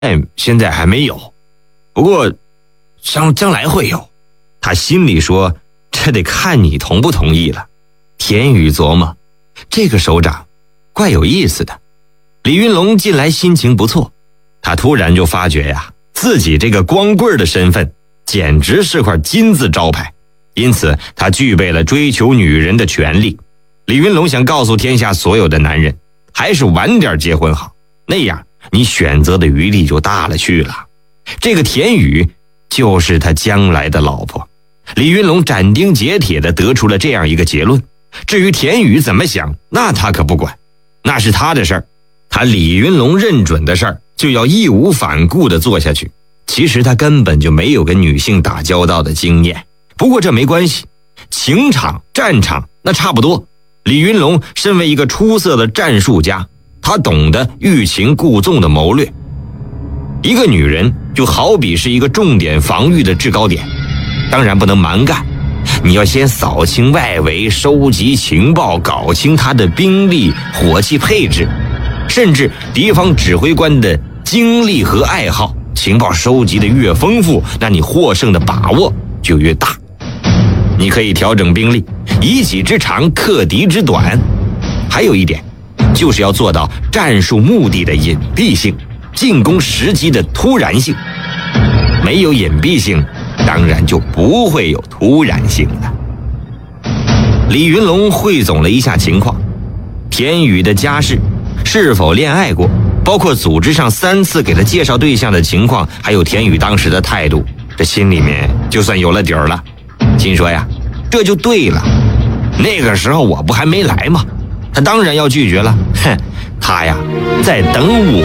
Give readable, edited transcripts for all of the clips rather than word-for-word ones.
现在还没有，不过将来会有。他心里说，这得看你同不同意了。田宇琢磨，这个首长怪有意思的。李云龙近来心情不错，他突然就发觉呀，自己这个光棍的身份简直是块金字招牌，因此他具备了追求女人的权利。李云龙想告诉天下所有的男人，还是晚点结婚好，那样你选择的余地就大了去了。这个田宇就是他将来的老婆。李云龙斩钉截铁地得出了这样一个结论。至于田宇怎么想，那他可不管，那是他的事儿。他李云龙认准的事儿就要义无反顾地做下去。其实他根本就没有跟女性打交道的经验，不过这没关系，情场战场那差不多。李云龙身为一个出色的战术家，他懂得欲擒故纵的谋略。一个女人就好比是一个重点防御的制高点，当然不能蛮干，你要先扫清外围，收集情报，搞清他的兵力火器配置，甚至敌方指挥官的经历和爱好。情报收集的越丰富，那你获胜的把握就越大。你可以调整兵力，以己之长克敌之短。还有一点，就是要做到战术目的的隐蔽性，进攻时机的突然性。没有隐蔽性，当然就不会有突然性了。李云龙汇总了一下情况，田宇的家世，是否恋爱过，包括组织上3次给他介绍对象的情况，还有田宇当时的态度，这心里面就算有了底儿了。心说呀，这就对了，那个时候我不还没来吗？他当然要拒绝了。他呀在等我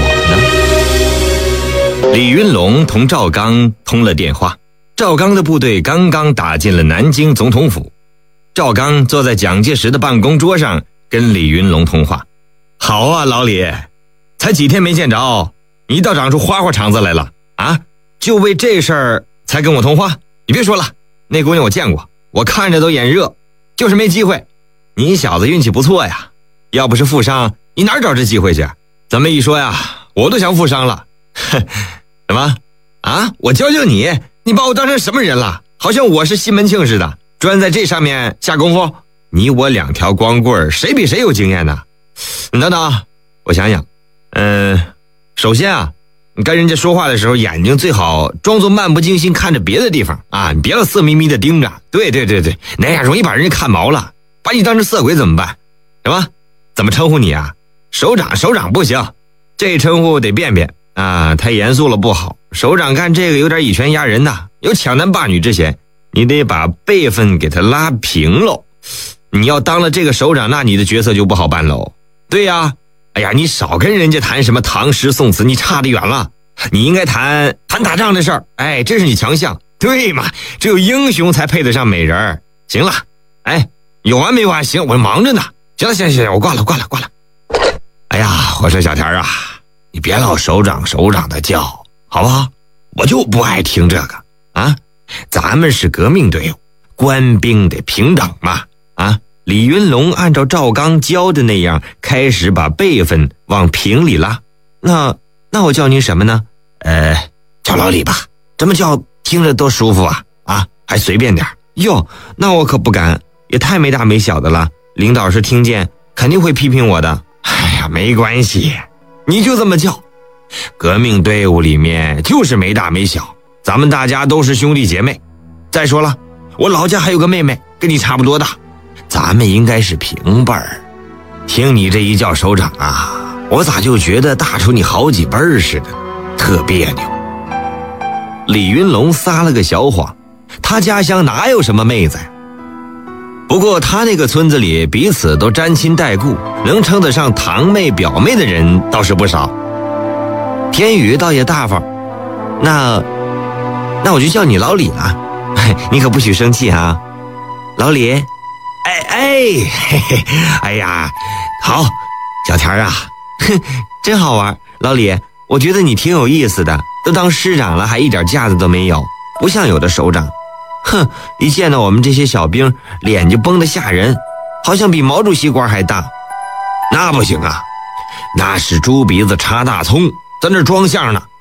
呢。李云龙同赵刚通了电话，赵刚的部队刚刚打进了南京总统府。赵刚坐在蒋介石的办公桌上跟李云龙通话。好啊，老李，才几天没见着，你倒长出花花肠子来了啊！就为这事儿才跟我通话？你别说了，那姑娘我见过，我看着都眼热，就是没机会。你小子运气不错呀，要不是富商，你哪找这机会去？这么一说呀，我都想富商了。什么啊？我教教你，你把我当成什么人了？好像我是西门庆似的，专在这上面下功夫。你我2条光棍，谁比谁有经验呢？你等等，我想想。首先啊，你跟人家说话的时候，眼睛最好装作漫不经心看着别的地方啊，你别老色眯眯的盯着。对，那样容易把人家看毛了，把你当成色鬼怎么办？什么？怎么称呼你啊？首长不行，这称呼得变变啊，太严肃了不好。首长干这个有点以权压人呐，有抢男霸女之嫌，你得把辈分给他拉平喽。你要当了这个首长，那你的角色就不好办喽。对呀，哎呀，你少跟人家谈什么唐诗宋词，你差得远了。你应该谈打仗的事儿，哎，这是你强项。对嘛，只有英雄才配得上美人。行了，哎，有完没完？行，我忙着呢。行了，我挂了。哎呀，我说小田啊，你别老首长的叫，好不好？我就不爱听这个啊。咱们是革命队伍，官兵得平等嘛啊。李云龙按照赵刚教的那样，开始把辈分往平里拉。那我叫您什么呢？叫老李吧，这么叫听着多舒服啊！啊，还随便点。哟，那我可不敢，也太没大没小的了。领导是听见，肯定会批评我的。哎呀，没关系，你就这么叫。革命队伍里面就是没大没小，咱们大家都是兄弟姐妹。再说了，我老家还有个妹妹，跟你差不多大。咱们应该是平辈儿。听你这一叫首长啊，我咋就觉得大出你好几辈儿似的，特别扭。李云龙撒了个小谎，他家乡哪有什么妹子呀？不过他那个村子里彼此都沾亲带故，能称得上堂妹表妹的人倒是不少。田宇倒也大方，那我就叫你老李了，你可不许生气啊，老李。哎呀，好，小田啊，真好玩。老李，我觉得你挺有意思的，都当师长了还一点架子都没有，不像有的首长，一见到我们这些小兵脸就绷得吓人，好像比毛主席官还大。那不行啊，那是猪鼻子插大葱，在那装相呢。